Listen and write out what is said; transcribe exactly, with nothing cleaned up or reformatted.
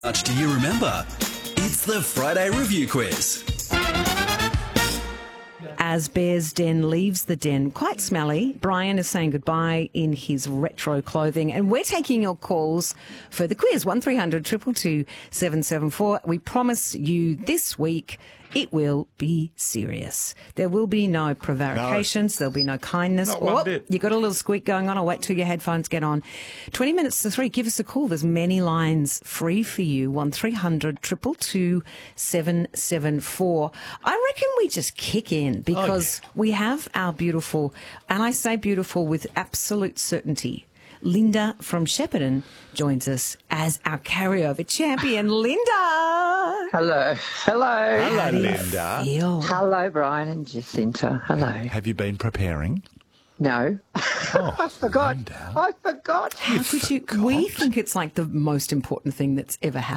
much do you remember? It's the Friday Review Quiz. As Bear's Den leaves the den, quite smelly, Brian is saying goodbye in his retro clothing, and we're taking your calls for the quiz, one three hundred two two two seven seven four. We promise you this week it will be serious. There will be no prevarications, no. There'll be no kindness. Not one oh, bit. You got a little squeak going on. I'll wait till your headphones get on. twenty minutes to three, give us a call. There's many lines free for you, one three hundred two two two seven seven four. I reckon we just kick in because oh, yeah. we have our beautiful, and I say beautiful with absolute certainty, Linda from Shepparton joins us as our carryover champion. Linda! Hello. Hello. Hello, How do you Linda. feel? Hello, Brian and Jacinta. Hello. Have you been preparing? No. Oh, I forgot. Linda. I forgot. How could you? We think it's like the most important thing that's ever happened.